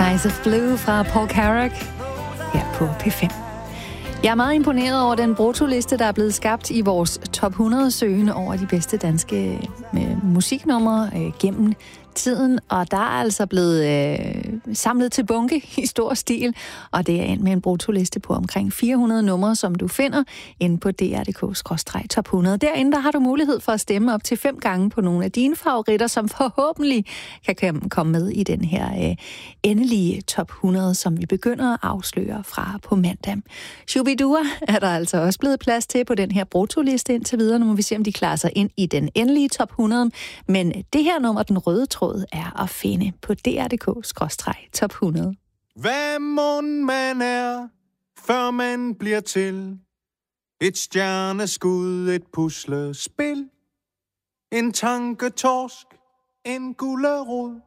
Skies of Blue fra Paul Carrack her på P5. Jeg er meget imponeret over den bruttoliste, der er blevet skabt i vores top 100-søgende over de bedste danske musiknumre gennem tiden, og der er altså blevet samlet til bunke i stor stil, og det er endt med en bruttoliste på omkring 400 numre, som du finder inde på dr.dk/top 100. Derinde der har du mulighed for at stemme op til 5 gange på nogle af dine favoritter, som forhåbentlig kan komme med i den her endelige top 100, som vi begynder at afsløre fra på mandag. Shubidua er der altså også blevet plads til på den her bruttoliste indtil videre. Nu må vi se, om de klarer sig ind i den endelige top 100, men det her nummer, den røde tråd, er at finde på dr.dk/top 100. Hvad mon man er, før man bliver til et stjerneskud, et puslespil, en tanketorsk, en gullerod,